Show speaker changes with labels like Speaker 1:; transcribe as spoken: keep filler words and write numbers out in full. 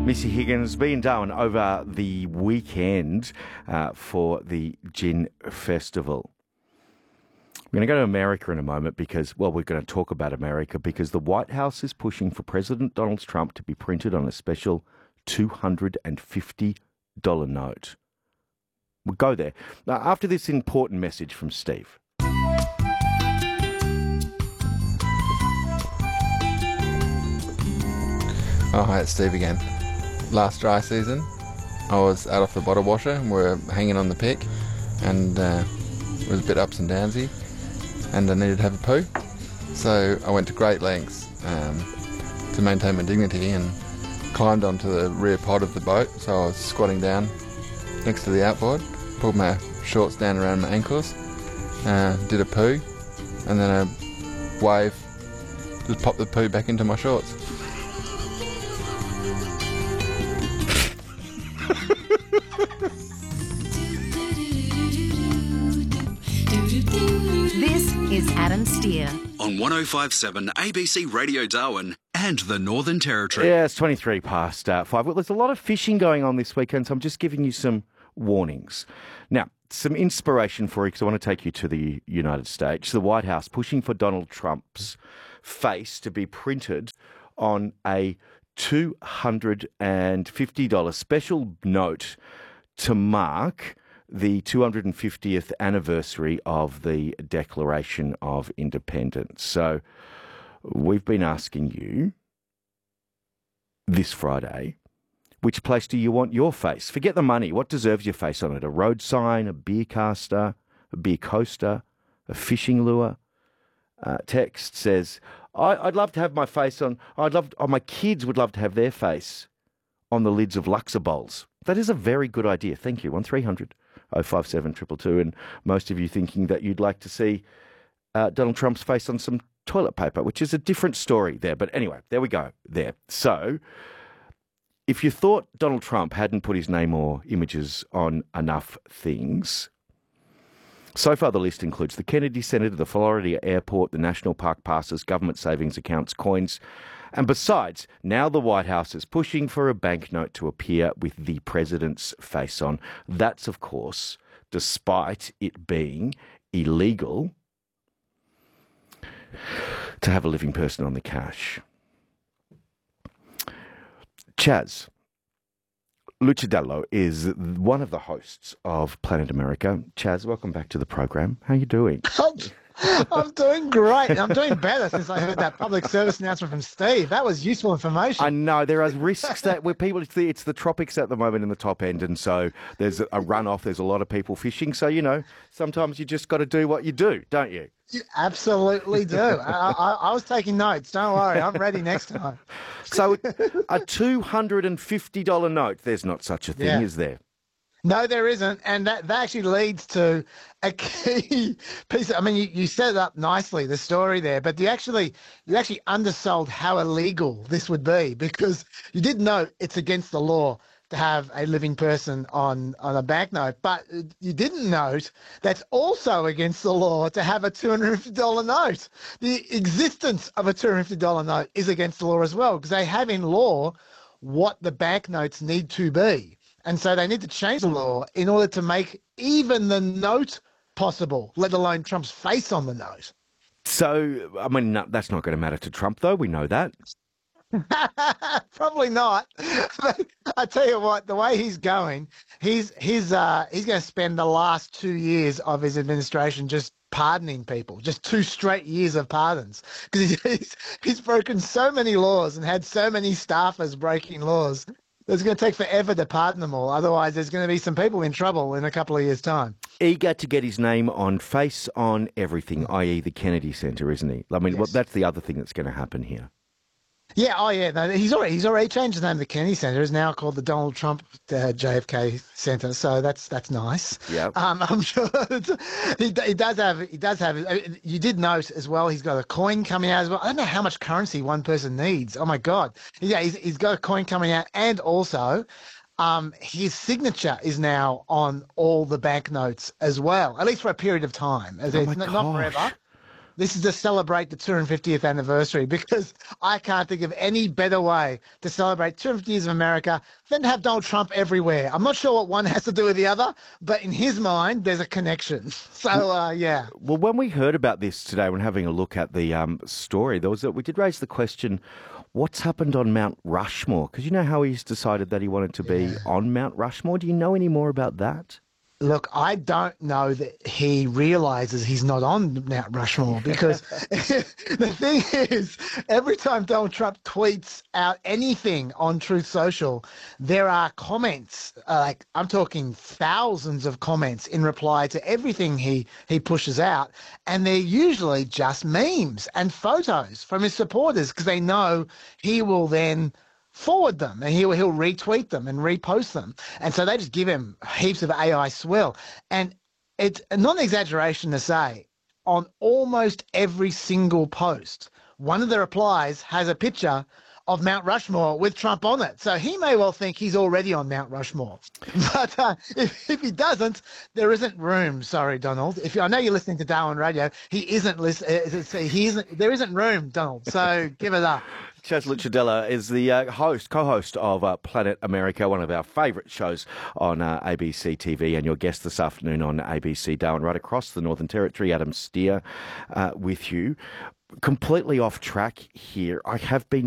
Speaker 1: Missy Higgins being Darwin over the weekend uh, for the Gin Festival. We're going to go to America in a moment because, well, we're going to talk about America because the White House is pushing for President Donald Trump to be printed on a special two hundred fifty dollars note. We'll go there. Now, after this important message from Steve.
Speaker 2: Oh, hi, it's Steve again. Last dry season, I was out off the bottle washer and we we're hanging on the pick and uh, it was a bit ups and downsy and I needed to have a poo. So I went to great lengths um, to maintain my dignity and climbed onto the rear pod of the boat. So I was squatting down next to the outboard, pulled my shorts down around my ankles, uh, did a poo, and then a wave just popped the poo back into my shorts.
Speaker 3: This is Adam Steer
Speaker 4: on one oh five point seven A B C Radio Darwin and the Northern Territory.
Speaker 1: Yeah, it's twenty-three past uh, five. Well, there's a lot of fishing going on this weekend, so I'm just giving you some warnings. Now, some inspiration for you because I want to take you to the United States. The White House pushing for Donald Trump's face to be printed on a two hundred fifty dollars special note to mark the two hundred fiftieth anniversary of the Declaration of Independence. So we've been asking you this Friday, which place do you want your face? Forget the money. What deserves your face on it? A road sign, a beer caster, a beer coaster, a fishing lure? Uh, text says, I, I'd love to have my face on, I'd love, oh, my kids would love to have their face on the lids of Luxor bowls. That is a very good idea. Thank you. one three hundred oh five seven two two two. And most of you thinking that you'd like to see uh, Donald Trump's face on some toilet paper, which is a different story there. But anyway, there we go there. So if you thought Donald Trump hadn't put his name or images on enough things, so far the list includes the Kennedy Center, the Florida Airport, the National Park passes, government savings accounts, coins. And besides, now the White House is pushing for a banknote to appear with the president's face on. That's, of course, despite it being illegal to have a living person on the cash. Chaz Lucidello is one of the hosts of Planet America. Chaz, welcome back to the program. How are you doing?
Speaker 5: I'm doing great. I'm doing better since I heard that public service announcement from Steve. That was useful information.
Speaker 1: I know. There are risks that where people, it's the, it's the tropics at the moment in the top end, and so there's a runoff. There's a lot of people fishing. So, you know, sometimes you just got to do what you do, don't you?
Speaker 5: You absolutely do. I, I, I was taking notes. Don't worry. I'm ready next time.
Speaker 1: So a two hundred fifty dollars note, there's not such a thing,
Speaker 5: Yeah.
Speaker 1: is there?
Speaker 5: No, there isn't. And that, that actually leads to a key piece. Of, I mean, you, you set it up nicely, the story there, but you actually you actually undersold how illegal this would be because you did note it's against the law to have a living person on, on a banknote, but you didn't note that's also against the law to have a two hundred fifty dollars note. The existence of a two hundred fifty dollars note is against the law as well because they have in law what the banknotes need to be. And so they need to change the law in order to make even the note possible, let alone Trump's face on the note.
Speaker 1: So, I mean, no, that's not going to matter to Trump, though. We know that.
Speaker 5: Probably not. But I tell you what, the way he's going, he's he's uh, he's going to spend the last two years of his administration just pardoning people, just two straight years of pardons, because he's he's broken so many laws and had so many staffers breaking laws. It's going to take forever to pardon them all. Otherwise, there's going to be some people in trouble in a couple of years' time.
Speaker 1: Eager to get his name on face on everything, that is the Kennedy Center, isn't he? I mean,
Speaker 5: Yes.
Speaker 1: well, that's the other thing that's going to happen here.
Speaker 5: Yeah, oh yeah, no, he's already he's already changed the name of the Kennedy Center. It's now called the Donald Trump uh, J F K Center. So that's that's nice.
Speaker 1: Yeah.
Speaker 5: Um, I'm sure it's, he he does have he does have. You did note as well. He's got a coin coming out as well. I don't know how much currency one person needs. Oh my God. Yeah, he's he's got a coin coming out, and also, um, his signature is now on all the banknotes as well, at least for a period of time. As
Speaker 1: Oh
Speaker 5: it's
Speaker 1: my
Speaker 5: not, not
Speaker 1: gosh.
Speaker 5: forever. this is to celebrate the two hundred fiftieth anniversary, because I can't think of any better way to celebrate two hundred fifty years of America than to have Donald Trump everywhere. I'm not sure what one has to do with the other, but in his mind, there's a connection. So, uh, yeah.
Speaker 1: Well, when we heard about this today, when having a look at the um, story, there was a, we did raise the question, what's happened on Mount Rushmore? Because you know how he's decided that he wanted to be
Speaker 5: Yeah.
Speaker 1: on Mount Rushmore. Do you know any more about that?
Speaker 5: Look, I don't know that he realizes he's not on Mount Rushmore, because the thing is, every time Donald Trump tweets out anything on Truth Social, there are comments, uh, like I'm talking thousands of comments in reply to everything he, he pushes out. And they're usually just memes and photos from his supporters, because they know he will then forward them and he'll, he'll retweet them and repost them. And so they just give him heaps of A I swill. And it's not an exaggeration to say, on almost every single post, one of the replies has a picture of Mount Rushmore with Trump on it. So he may well think he's already on Mount Rushmore. But uh, if, if he doesn't, there isn't room. Sorry, Donald. If you, I know you're listening to Darwin Radio, he isn't listening. He isn't. There isn't room, Donald. So give it up.
Speaker 1: Chaz Luchadella is the uh, host, co-host of uh, Planet America, one of our favourite shows on uh, A B C T V, and your guest this afternoon on A B C Darwin, right across the Northern Territory, Adam Steer, uh, with you. Completely off track here. I have been